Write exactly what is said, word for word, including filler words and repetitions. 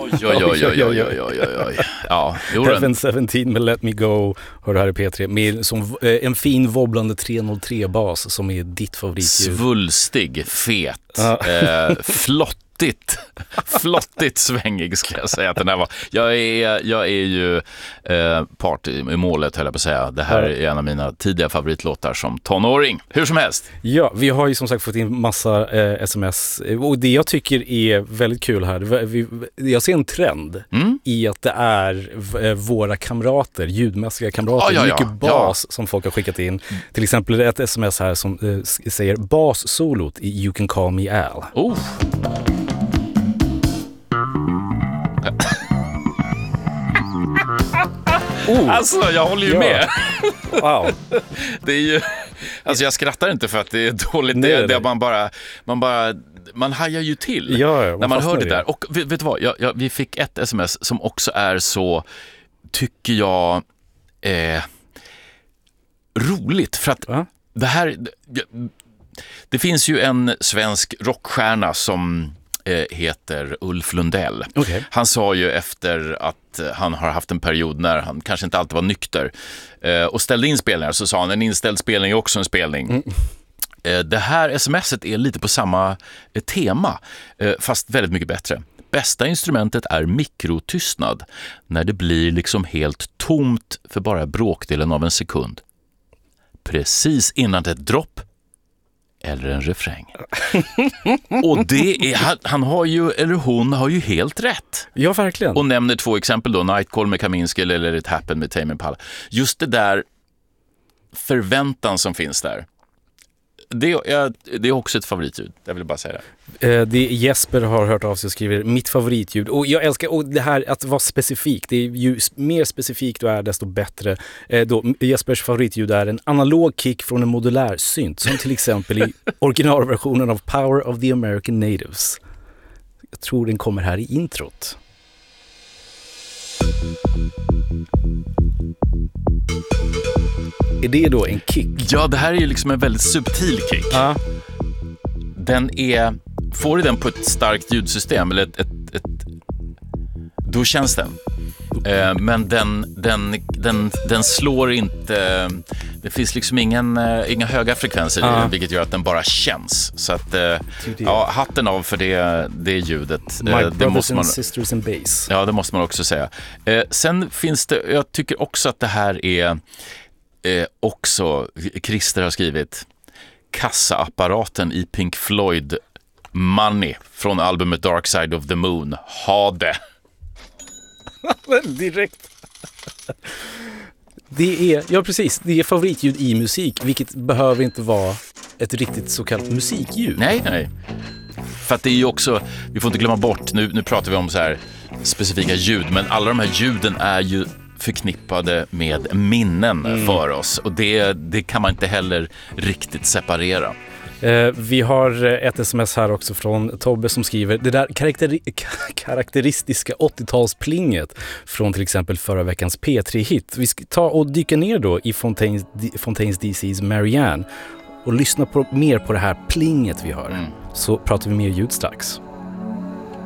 Oj, oj, oj, oj, oj, oj, oj, oj. Ja, Heaven seventeen med Let Me Go, hör du här i P tre, med som, eh, en fin wobblande tre noll tre-bas som är ditt favoritljud. Svulstig, fet, Ja. eh, flottigt, flottigt svängig ska jag säga att den här var. Jag är, jag är ju eh, part i, i målet, höll jag på att säga. Det här är en av mina tidiga favoritlåtar som tonåring. Hur som helst. Ja, vi har ju som sagt fått in massa eh, sms och det jag tycker är väldigt kul här, vi, jag ser en trend Mm? i att det är v- våra kamrater, ljudmässiga kamrater, Ja, ja, ja. mycket bas som folk har skickat in. Till exempel är det ett sms här som eh, s- säger bas-solot i You Can Call Me Al. Oh. Oh, Alltså, jag håller ju Ja. med. wow. Det är ju, alltså jag skrattar inte för att det är dåligt. Nej, det, nej. det är man bara, man bara, man hajar ju till Ja, ja, man när man fastnar hör det i det. där. Och vet, vet du vad, jag, jag, vi fick ett sms som också är så, tycker jag, eh, roligt. För att Va? det här, det, det finns ju en svensk rockstjärna som eh, heter Ulf Lundell. Okej. Han sa ju efter att eh, han har haft en period när han kanske inte alltid var nykter eh, och ställde in spelningar, så sa han en inställd spelning är också en spelning. Mm. Eh, det här smset är lite på samma eh, tema, eh, fast väldigt mycket bättre. Bästa instrumentet är mikrotystnad, när det blir liksom helt tomt för bara bråkdelen av en sekund. Precis innan det är ett dropp eller en refräng. Och det är, han, han har ju, eller hon har ju helt rätt. Ja, verkligen. Och nämner två exempel då, Nightcall med Kaminsky eller It Happened med Tame Impala. Just det där förväntan som finns där. Det är, det är också ett favoritljud, jag vill bara säga det. Eh, det är Jesper har hört av sig och skriver mitt favoritljud. Och jag älskar och det här att vara specifik. Det är ju mer specifikt du är, desto bättre. Eh, då, Jespers favoritljud är en analog kick från en modulär synt, som till exempel i originalversionen av Power of the American Natives. Jag tror den kommer här i introt. Är det då en kick? Ja, det här är ju liksom en väldigt subtil kick. Ja. Den är, får du den på ett starkt ljudsystem eller ett, ett, ett då känns den. Eh, men den, den, den, den slår inte, det finns liksom ingen, eh, inga höga frekvenser Ja. i den, vilket gör att den bara känns. Så att, eh, ja, hatten av för det, det ljudet. My Eh, det brothers måste man, and sisters in bass. ja, det måste man också säga. Eh, sen finns det, jag tycker också att det här är eh, också, Christer har skrivit, kassaapparaten i Pink Floyd Money från albumet Dark Side of the Moon. Ha det! Direkt. Det är, ja precis, det är favoritljud i musik, vilket behöver inte vara ett riktigt så kallat musikljud. Nej, nej. För att det är ju också, vi får inte glömma bort, nu, nu pratar vi om så här specifika ljud, men alla de här ljuden är ju förknippade med minnen Mm. för oss. Och det, det kan man inte heller riktigt separera. Eh, vi har ett sms här också från Tobbe som skriver det där karakteri- karaktäristiska åttiotalsplinget från till exempel förra veckans P tre-hit. Vi ska ta och dyka ner då i Fontaines, Fontaines D C's Marianne och lyssna på, mer på det här plinget vi hör. Mm. Så pratar vi mer ljud strax.